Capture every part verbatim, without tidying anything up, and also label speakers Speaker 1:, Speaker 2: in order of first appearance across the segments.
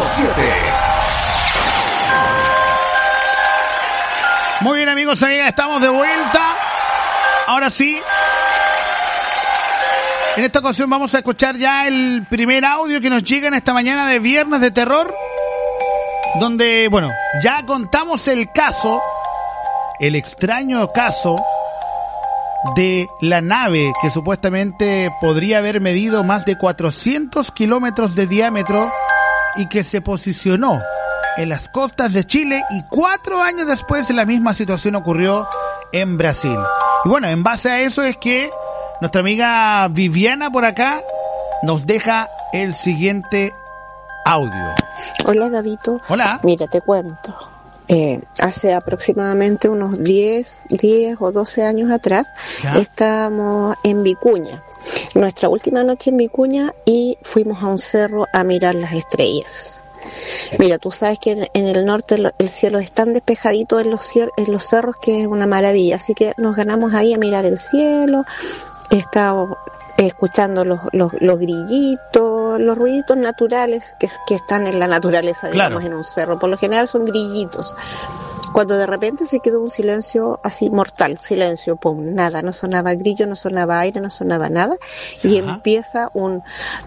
Speaker 1: siete.
Speaker 2: Muy bien, amigos, amigas, estamos de vuelta. Ahora sí. En esta ocasión vamos a escuchar ya el primer audio que nos llega en esta mañana de Viernes de Terror, donde, bueno, ya contamos el caso, el extraño caso de la nave que supuestamente podría haber medido más de cuatrocientos kilómetros de diámetro y que se posicionó en las costas de Chile, y cuatro años después la misma situación ocurrió en Brasil. Y bueno, en base a eso es que nuestra amiga Viviana por acá nos deja el siguiente audio.
Speaker 3: Hola, Gabito.
Speaker 2: Hola.
Speaker 3: Mira, te cuento. Eh, hace aproximadamente unos diez, diez o doce años atrás, ¿ya? Estábamos en Vicuña, nuestra última noche en Vicuña, y fuimos a un cerro a mirar las estrellas. Mira, tú sabes que en, en el norte el cielo es tan despejadito en los, cier- en los cerros que es una maravilla, así que nos ganamos ahí a mirar el cielo. Estábamos escuchando los, los, los grillitos, los ruiditos naturales que, que están en la naturaleza, digamos, claro, en un cerro. Por lo general son grillitos. Cuando de repente se quedó un silencio así mortal, silencio, pum, nada, no sonaba grillo, no sonaba aire, no sonaba nada, y ajá, empieza un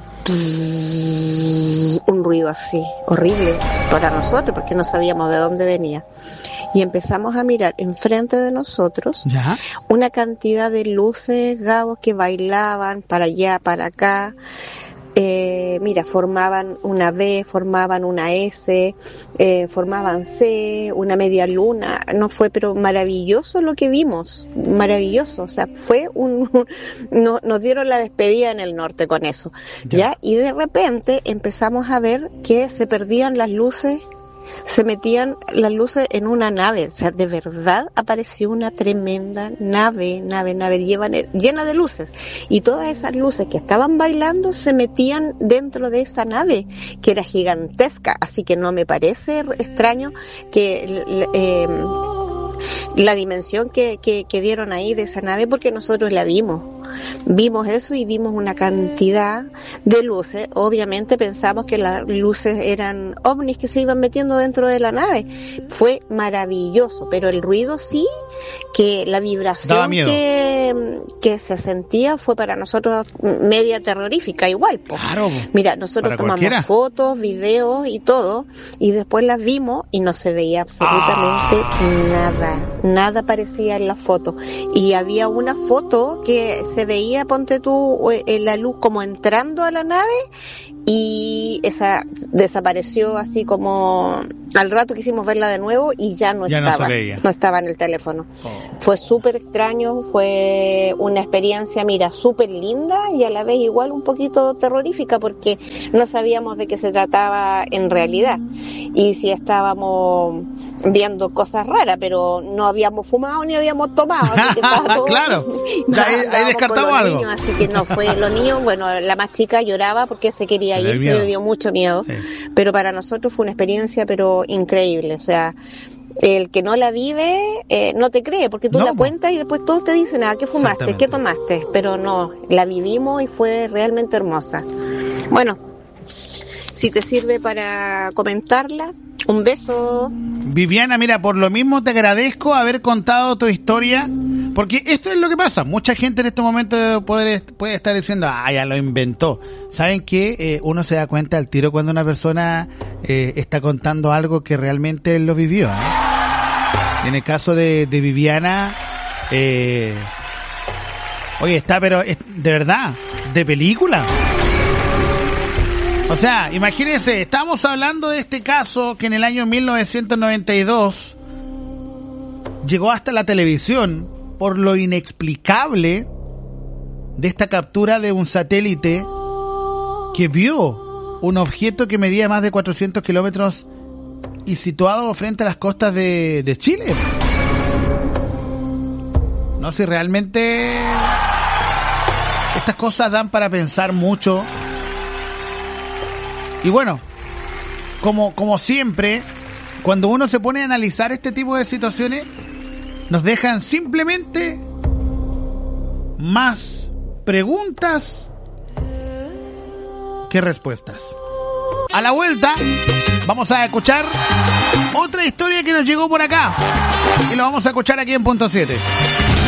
Speaker 3: un ruido así, horrible para nosotros, porque no sabíamos de dónde venía. Y empezamos a mirar enfrente de nosotros, ¿ya?, una cantidad de luces, Gabo, que bailaban para allá, para acá. Eh, mira, formaban una B, formaban una S, eh, formaban C, una media luna. No fue, pero maravilloso lo que vimos, maravilloso. O sea, fue un, no, nos dieron la despedida en el norte con eso, ya. ¿Ya? Y de repente empezamos a ver que se perdían las luces, se metían las luces en una nave. O sea, de verdad apareció una tremenda nave, nave, nave llena, llena de luces, y todas esas luces que estaban bailando se metían dentro de esa nave, que era gigantesca. Así que no me parece extraño que eh, la dimensión que, que, que dieron ahí de esa nave, porque nosotros la vimos. Vimos eso y vimos una cantidad de luces. Obviamente pensamos que las luces eran ovnis que se iban metiendo dentro de la nave. Fue maravilloso, pero el ruido sí, que la vibración que, que se sentía fue para nosotros media terrorífica igual, po. Claro, mira, nosotros tomamos cualquiera. fotos, videos y todo, y después las vimos y no se veía absolutamente ah. nada, nada parecía en la foto. Y había una foto que se veía, ponte tú, en la luz como entrando a la nave, y esa desapareció así como al rato quisimos verla de nuevo y ya no ya estaba, no, no estaba en el teléfono. Oh. Fue súper extraño, fue una experiencia, mira, súper linda y a la vez igual un poquito terrorífica, porque no sabíamos de qué se trataba en realidad, y si estábamos viendo cosas raras, pero no habíamos fumado ni habíamos tomado, así que estaba todo
Speaker 2: claro, ahí, ahí descartamos algo.
Speaker 3: Niños, así que no fue, los niños, bueno, la más chica lloraba porque se quería ir, me dio mucho miedo, sí. Pero para nosotros fue una experiencia pero increíble. O sea, el que no la vive eh, no te cree, porque tú no, la cuentas y después todos te dicen, ah, ¿qué fumaste? ¿Qué tomaste? Pero no, la vivimos y fue realmente hermosa. Bueno, si te sirve para comentarla, un beso.
Speaker 2: Viviana, mira, por lo mismo te agradezco haber contado tu historia, porque esto es lo que pasa. Mucha gente en este momento puede, puede estar diciendo, ah, ya lo inventó. ¿Saben qué? Eh, uno se da cuenta al tiro cuando una persona eh, está contando algo que realmente él lo vivió, ¿eh? En el caso de, de Viviana, eh, oye, está, pero es, de verdad, de película. O sea, imagínense, estamos hablando de este caso que en el año mil novecientos noventa y dos llegó hasta la televisión por lo inexplicable de esta captura de un satélite que vio un objeto que medía más de cuatrocientos kilómetros y situado frente a las costas de, de Chile. No sé si realmente estas cosas dan para pensar mucho. Y bueno, como, como siempre, cuando uno se pone a analizar este tipo de situaciones, nos dejan simplemente más preguntas que respuestas. A la vuelta, Vamos a escuchar otra historia que nos llegó por acá. Y lo vamos a escuchar aquí en Punto siete.